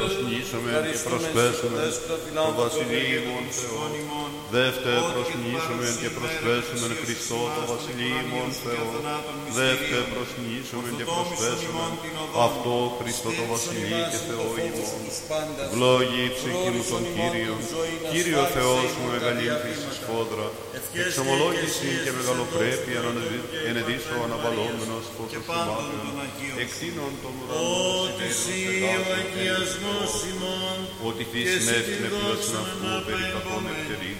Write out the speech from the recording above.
προσνήσομεν και προσπέσομεν το βασιλείμον Θεό. Δεύτε προσνήσομεν και προσπέσομεν Χριστό το βασιλείμον Θεό. Δεύτε προσνήσομεν και προσπέσομεν αυτό Χριστό το βασιλεί και Θεό ημών. Γλόγη ψυχή μου τον Κύριον, Κύριο Θεός μου μεγαλύνθης εις φόδρα, εξομολόγηση και μεγαλοπρέπεια ενεδίσω αναβαλόμενος φως μάτων, εκτείνων των ουρανών ότι φύσιν έφτιανε πλούσιν αυτού περί κακών ευκαιρία.